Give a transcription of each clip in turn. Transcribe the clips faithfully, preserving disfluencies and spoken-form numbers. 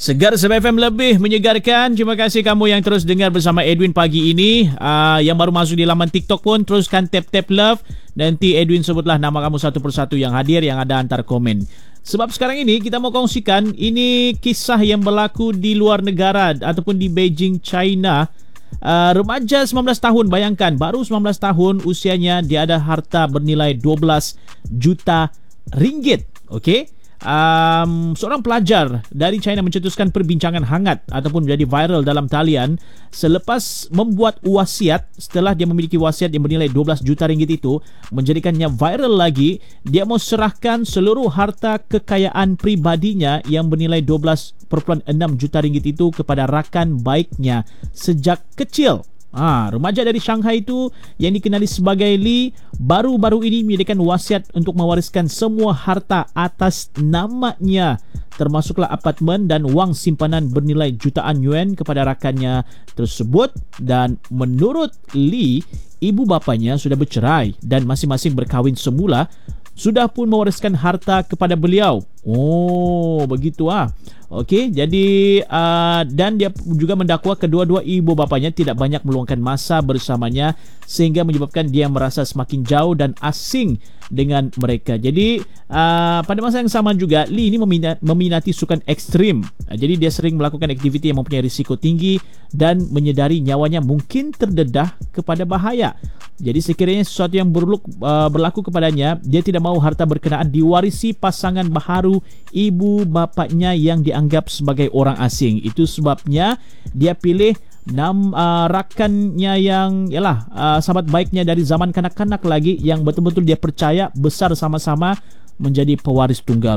Segar Sabah F M lebih menyegarkan. Terima kasih kamu yang terus dengar bersama Edwin pagi ini. uh, Yang baru masuk di laman TikTok pun teruskan tap-tap love. Nanti Edwin sebutlah nama kamu satu persatu yang hadir, yang ada antar komen. Sebab sekarang ini kita mau kongsikan, ini kisah yang berlaku di luar negara ataupun di Beijing, China. uh, Remaja sembilan belas tahun, bayangkan, baru sembilan belas tahun usianya, dia ada harta bernilai dua belas juta ringgit. Okey. Um, seorang pelajar dari China mencetuskan perbincangan hangat ataupun menjadi viral dalam talian selepas membuat wasiat. Setelah dia memiliki wasiat yang bernilai dua belas juta ringgit itu, menjadikannya viral lagi. Dia mau serahkan seluruh harta kekayaan pribadinya yang bernilai dua belas perpuluhan enam juta ringgit itu kepada rakan baiknya sejak kecil. Ha, remaja dari Shanghai itu yang dikenali sebagai Lee baru-baru ini menyediakan wasiat untuk mewariskan semua harta atas namanya, termasuklah apartmen dan wang simpanan bernilai jutaan yuan kepada rakannya tersebut. Dan menurut Lee, ibu bapanya sudah bercerai dan masing-masing berkahwin semula, sudah pun mewariskan harta kepada beliau. Oh, begitu ah. Okey, jadi uh, dan dia juga mendakwa kedua-dua ibu bapanya tidak banyak meluangkan masa bersamanya sehingga menyebabkan dia merasa semakin jauh dan asing dengan mereka. Jadi uh, pada masa yang sama juga, Lee ini meminati, meminati sukan ekstrim. Uh, jadi dia sering melakukan aktiviti yang mempunyai risiko tinggi dan menyedari nyawanya mungkin terdedah kepada bahaya. Jadi sekiranya sesuatu yang berlaku, uh, berlaku kepadanya, dia tidak mahu harta berkenaan diwarisi pasangan baharu ibu bapanya yang dianggap sebagai orang asing. Itu sebabnya dia pilih enam uh, rakannya yang yalah uh, sahabat baiknya dari zaman kanak-kanak lagi, yang betul-betul dia percaya besar sama-sama menjadi pewaris tunggal.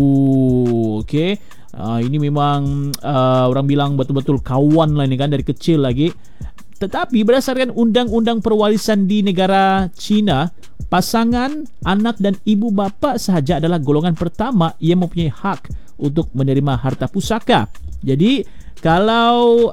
Uh, okey. Uh, ini memang uh, orang bilang betul-betul kawan lah ini kan, dari kecil lagi. Tetapi berdasarkan undang-undang perwarisan di negara China, pasangan, anak dan ibu bapa sahaja adalah golongan pertama yang mempunyai hak untuk menerima harta pusaka. Jadi kalau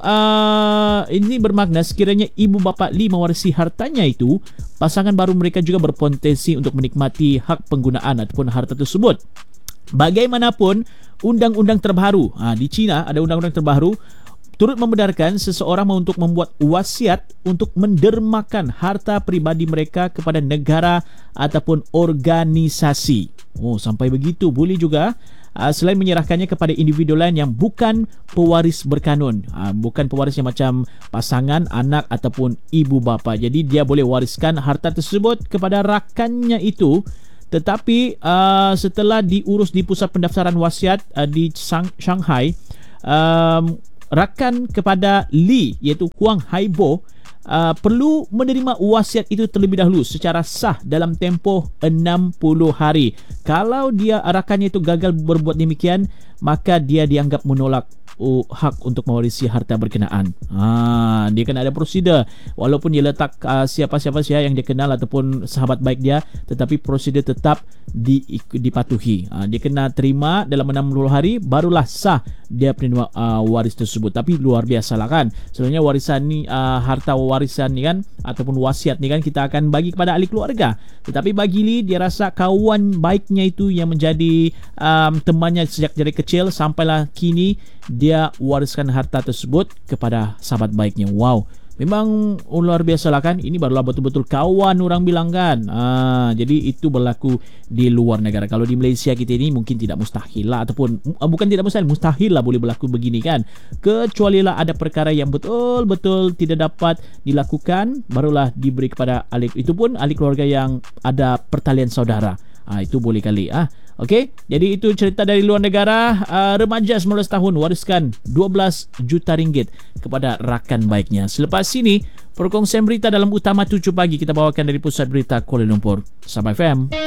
uh, ini bermakna sekiranya ibu bapa Lee mewarisi hartanya itu, pasangan baru mereka juga berpotensi untuk menikmati hak penggunaan ataupun harta tersebut. Bagaimanapun, undang-undang terbaru, ha, di China ada undang-undang terbaru turut membenarkan seseorang untuk membuat wasiat untuk mendermakan harta pribadi mereka kepada negara ataupun organisasi. Oh, sampai begitu boleh juga. Uh, selain menyerahkannya kepada individu lain yang bukan pewaris berkanun, uh, bukan pewaris yang macam pasangan, anak ataupun ibu bapa. Jadi dia boleh wariskan harta tersebut kepada rakannya itu. Tetapi uh, setelah diurus di pusat pendaftaran wasiat uh, di Shanghai, um, rakan kepada Lee iaitu Huang Haibo uh, perlu menerima wasiat itu terlebih dahulu secara sah dalam tempoh enam puluh hari. Kalau dia rakannya itu gagal berbuat demikian, maka dia dianggap menolak uh, hak untuk mewarisi harta berkenaan. Ha, dia kena ada prosedur. Walaupun dia letak uh, siapa-siapa saja yang dia kenal ataupun sahabat baik dia, tetapi prosedur tetap di, dipatuhi. Ha, dia kena terima dalam enam puluh hari, barulah sah dia penerima uh, waris tersebut. Tapi luar biasa lah kan. Sebenarnya warisan ni, uh, harta warisan ni kan, ataupun wasiat ni kan, kita akan bagi kepada ahli keluarga. Tetapi bagi Lee, dia rasa kawan baiknya itu yang menjadi um, temannya sejak dari kecil, sampailah kini dia wariskan harta tersebut kepada sahabat baiknya. Wow, memang luar biasa lah kan. Ini barulah betul-betul kawan orang bilang kan. Ah, jadi itu berlaku di luar negara. Kalau di Malaysia kita ini mungkin tidak mustahil lah, ataupun uh, bukan tidak mustahil, mustahil lah boleh berlaku begini kan. Kecuali lah ada perkara yang betul-betul tidak dapat dilakukan, barulah diberi kepada ahli, itu pun ahli keluarga yang ada pertalian saudara. Ah, itu boleh kali ah. Okey, jadi itu cerita dari luar negara. uh, Remaja sembilan belas tahun wariskan dua belas juta ringgit kepada rakan baiknya. Selepas ini, perkongsian berita dalam Utama tujuh pagi kita bawakan dari Pusat Berita Kuala Lumpur. Sabah F M.